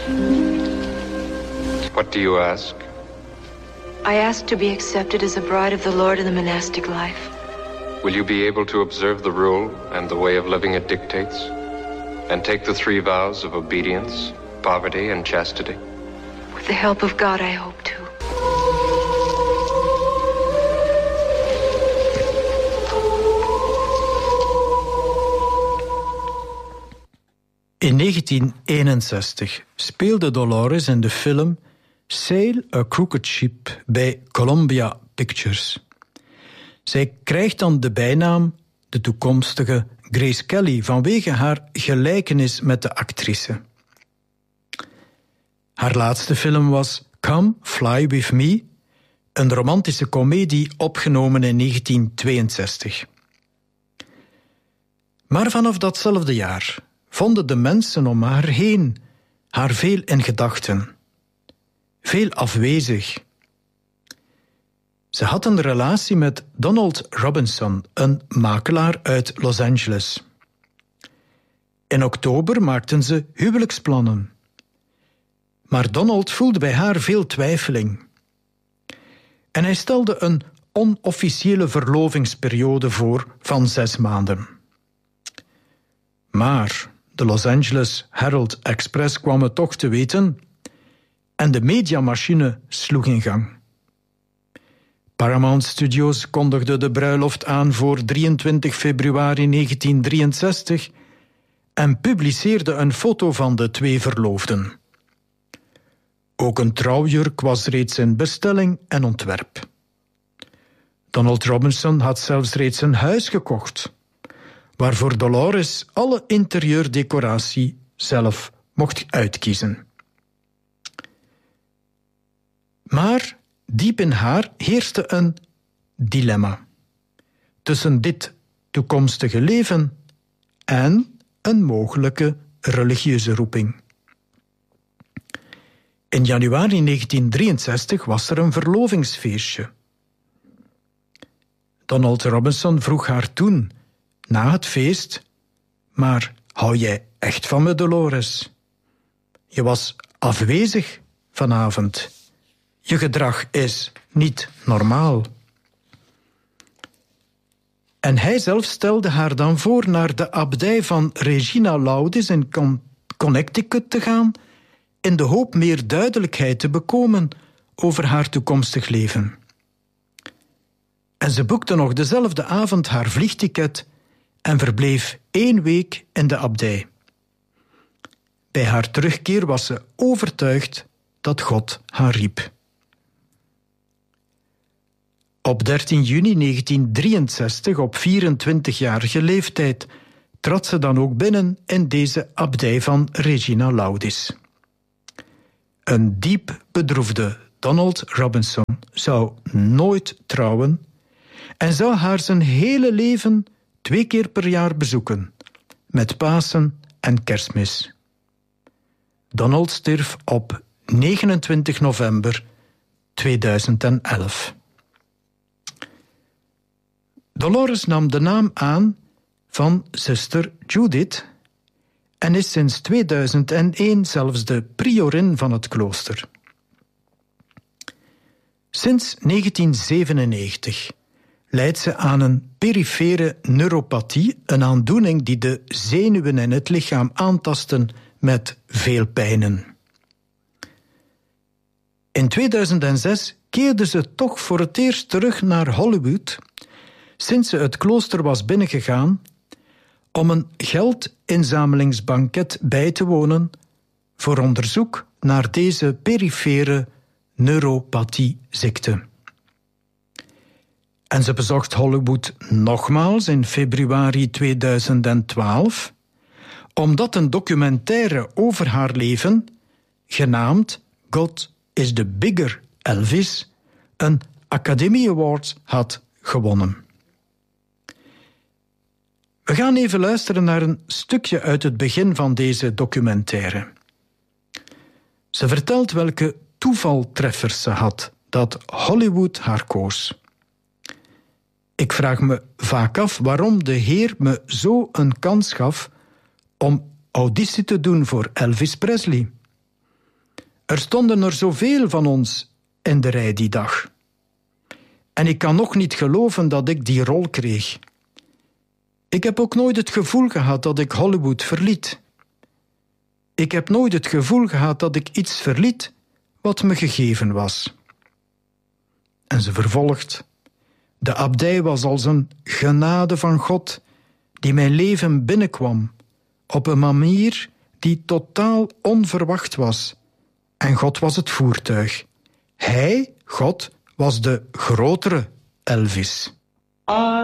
What do you ask? I ask to be accepted as a bride of the Lord in the monastic life. Will you be able to observe the rule and the way of living it dictates? And take the 3 vows of obedience, poverty, and chastity? With the help of God, I hope to. In 1961 speelde Dolores in de film Sail a Crooked Ship bij Columbia Pictures. Zij krijgt dan de bijnaam de toekomstige Grace Kelly vanwege haar gelijkenis met de actrice. Haar laatste film was Come Fly With Me, een romantische komedie opgenomen in 1962. Maar vanaf datzelfde jaar vonden de mensen om haar heen haar veel in gedachten, veel afwezig. Ze had een relatie met Donald Robinson, een makelaar uit Los Angeles. In oktober maakten ze huwelijksplannen. Maar Donald voelde bij haar veel twijfeling. En hij stelde een onofficiële verlovingsperiode voor van 6 maanden. Maar de Los Angeles Herald Express kwam het toch te weten en de mediamachine sloeg in gang. Paramount Studios kondigde de bruiloft aan voor 23 februari 1963 en publiceerde een foto van de 2 verloofden. Ook een trouwjurk was reeds in bestelling en ontwerp. Donald Robinson had zelfs reeds een huis gekocht, waarvoor Dolores alle interieurdecoratie zelf mocht uitkiezen. Maar diep in haar heerste een dilemma tussen dit toekomstige leven en een mogelijke religieuze roeping. In januari 1963 was er een verlovingsfeestje. Donald Robinson vroeg haar toen, na het feest, maar hou jij echt van me, Dolores? Je was afwezig vanavond. Je gedrag is niet normaal. En hij zelf stelde haar dan voor naar de abdij van Regina Laudis in Connecticut te gaan, in de hoop meer duidelijkheid te bekomen over haar toekomstig leven. En ze boekte nog dezelfde avond haar vliegticket en verbleef 1 week in de abdij. Bij haar terugkeer was ze overtuigd dat God haar riep. Op 13 juni 1963, op 24-jarige leeftijd, trad ze dan ook binnen in deze abdij van Regina Laudis. Een diep bedroefde Donald Robinson zou nooit trouwen en zou haar zijn hele leven 2 keer per jaar bezoeken, met Pasen en Kerstmis. Donald stierf op 29 november 2011. Dolores nam de naam aan van zuster Judith en is sinds 2001 zelfs de priorin van het klooster. Sinds 1997 lijdt ze aan een perifere neuropathie, een aandoening die de zenuwen in het lichaam aantasten met veel pijnen. In 2006 keerde ze toch voor het eerst terug naar Hollywood, sinds ze het klooster was binnengegaan, om een geldinzamelingsbanket bij te wonen voor onderzoek naar deze perifere neuropathieziekte. En ze bezocht Hollywood nogmaals in februari 2012, omdat een documentaire over haar leven, genaamd God is the Bigger Elvis, een Academy Award had gewonnen. We gaan even luisteren naar een stukje uit het begin van deze documentaire. Ze vertelt welke toevaltreffers ze had dat Hollywood haar koos. Ik vraag me vaak af waarom de Heer me zo een kans gaf om auditie te doen voor Elvis Presley. Er stonden er zoveel van ons in de rij die dag. En ik kan nog niet geloven dat ik die rol kreeg. Ik heb ook nooit het gevoel gehad dat ik Hollywood verliet. Ik heb nooit het gevoel gehad dat ik iets verliet wat me gegeven was. En ze vervolgt: de abdij was als een genade van God die mijn leven binnenkwam op een manier die totaal onverwacht was. En God was het voertuig. Hij, God, was de grotere Elvis.